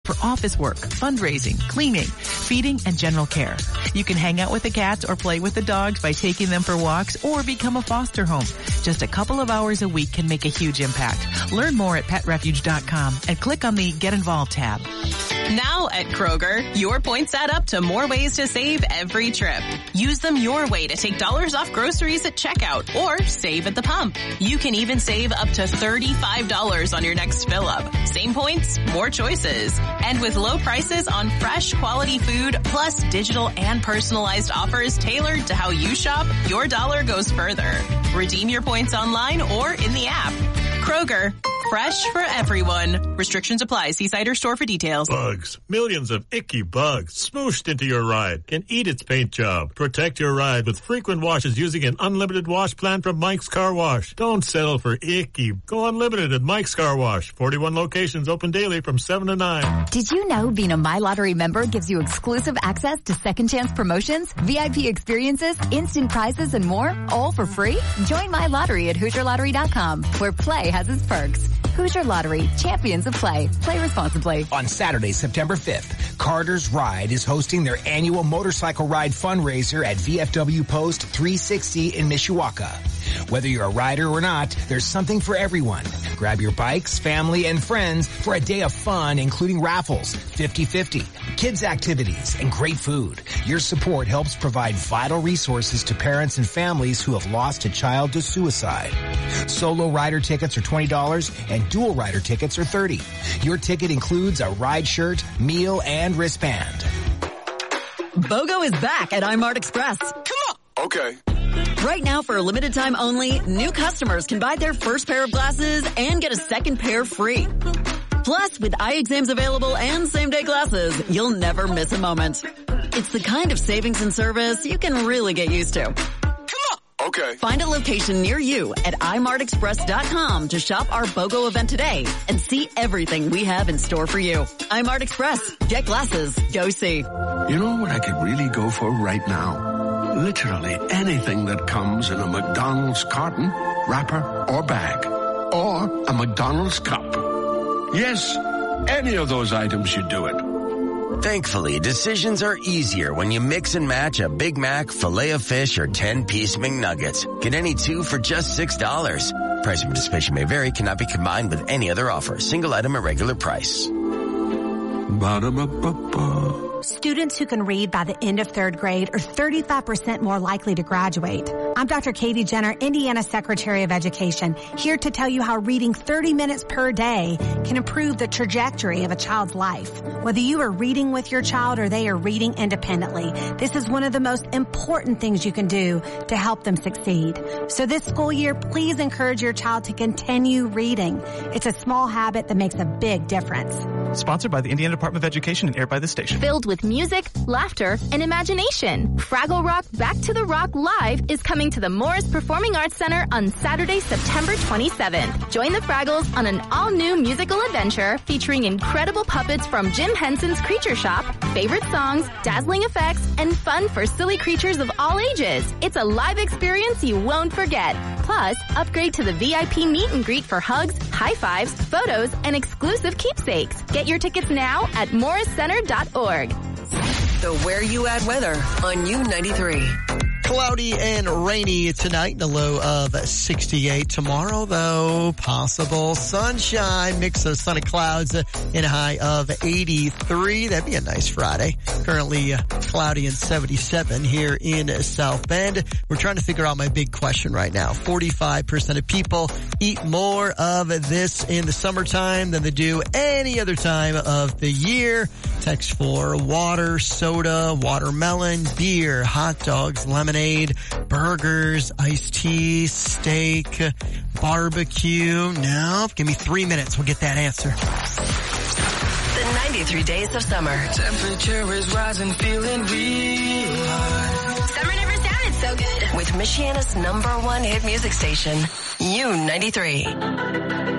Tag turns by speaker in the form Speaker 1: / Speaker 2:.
Speaker 1: for office work, fundraising, cleaning, feeding, and general care. You can hang out with the cats or play with the dogs by taking them for walks or become a foster home. Just a couple of hours a week can make a huge impact. Learn more at petrefuge.com and click on the Get Involved tab.
Speaker 2: Now at Kroger, your points add up to more ways to save every trip. Use them your way to take dollars off groceries at checkout or save at the pump. You can even save up to $35 on your next fill up. Same points, more choices. And with low prices on fresh quality food, plus digital and personalized offers tailored to how you shop, your dollar goes further. Redeem your points online or in the app. Kroger, fresh for everyone. Restrictions apply. See site or store for details.
Speaker 3: Bugs. Millions of icky bugs smooshed into your ride can eat its paint job. Protect your ride with frequent washes using an unlimited wash plan from Mike's Car Wash. Don't settle for icky. Go unlimited at Mike's Car Wash. 41 locations open daily from 7 to 9.
Speaker 4: Did you know being a My Lottery member gives you exclusive access to second chance promotions, VIP experiences, instant prizes, and more, all for free? Join My Lottery at HoosierLottery.com, where play has its perks. Hoosier Lottery, champions of play. Play responsibly.
Speaker 5: On Saturday, September 5th, Carter's Ride is hosting their annual motorcycle ride fundraiser at VFW Post 360 in Mishawaka. Whether you're a rider or not, there's something for everyone. Grab your bikes, family, and friends for a day of fun, including raffles, 50-50, kids activities, and great food. Your support helps provide vital resources to parents and families who have lost a child to suicide. Solo rider tickets are $20 and dual rider tickets are $30. Your ticket includes a ride shirt, meal, and wristband.
Speaker 6: BOGO is back at iMart Express.
Speaker 7: Come on. Okay.
Speaker 6: Right now, for a limited time only, new customers can buy their first pair of glasses and get a second pair free. Plus, with eye exams available and same-day glasses, you'll never miss a moment. It's the kind of savings and service you can really get used to.
Speaker 7: Okay.
Speaker 6: Find a location near you at imartexpress.com to shop our BOGO event today and see everything we have in store for you. iMart Express. Get glasses. Go see.
Speaker 8: You know what I could really go for right now? Literally anything that comes in a McDonald's carton, wrapper, or bag. Or a McDonald's cup. Yes, any of those items should do it.
Speaker 9: Thankfully, decisions are easier when you mix and match a Big Mac, Filet-O-Fish, or 10-piece McNuggets. Get any two for just $6. Price and participation may vary, cannot be combined with any other offer. Single item at regular price.
Speaker 8: Ba-da-ba-ba-ba.
Speaker 10: Students who can read by the end of third grade are 35% more likely to graduate. I'm Dr. Katie Jenner, Indiana Secretary of Education, here to tell you how reading 30 minutes per day can improve the trajectory of a child's life. Whether you are reading with your child or they are reading independently, this is one of the most important things you can do to help them succeed. So this school year, please encourage your child to continue reading. It's a small habit that makes a big difference.
Speaker 11: Sponsored by the Indiana Department of Education and aired by this station.
Speaker 12: Filled with music, laughter, and imagination. Fraggle Rock Back to the Rock Live is coming to the Morris Performing Arts Center on Saturday, September 27th. Join the Fraggles on an all-new musical adventure featuring incredible puppets from Jim Henson's Creature Shop, favorite songs, dazzling effects, and fun for silly creatures of all ages. It's a live experience you won't forget. Plus, upgrade to the VIP meet and greet for hugs, high fives, photos, and exclusive keepsakes. Get your tickets now at morriscenter.org.
Speaker 13: The Where You At weather on U93.
Speaker 14: Cloudy and rainy tonight, in a low of 68. Tomorrow, though, possible sunshine, mix of sun and clouds in a high of 83. That'd be a nice Friday. Currently cloudy and 77 here in South Bend. We're trying to figure out my big question right now. 45% of people eat more of this in the summertime than they do any other time of the year. Text for water, soda, watermelon, beer, hot dogs, lemonade, burgers, iced tea, steak, barbecue. No, give me 3 minutes. We'll get that answer.
Speaker 13: The 93 days of summer.
Speaker 15: Temperature is rising, feeling real hot.
Speaker 13: Summer never sounded so good. With Michiana's #1 hit music station, U93.